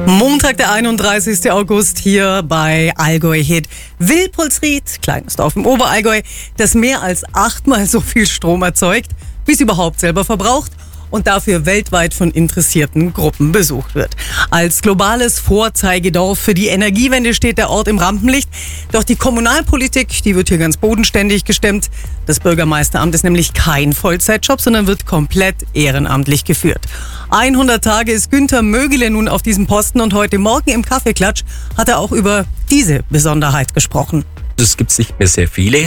Montag, der 31. August hier bei Allgäu Hit. Wilpolsried, kleines Dorf im Oberallgäu, das mehr als 8-mal so viel Strom erzeugt, wie es überhaupt selber verbraucht und dafür weltweit von interessierten Gruppen besucht wird. Als globales Vorzeigedorf für die Energiewende steht der Ort im Rampenlicht. Doch die Kommunalpolitik, die wird hier ganz bodenständig gestemmt. Das Bürgermeisteramt ist nämlich kein Vollzeitjob, sondern wird komplett ehrenamtlich geführt. 100 Tage ist Günther Mögele nun auf diesem Posten und heute Morgen im Kaffeeklatsch hat er auch über diese Besonderheit gesprochen. Es gibt nicht mehr sehr viele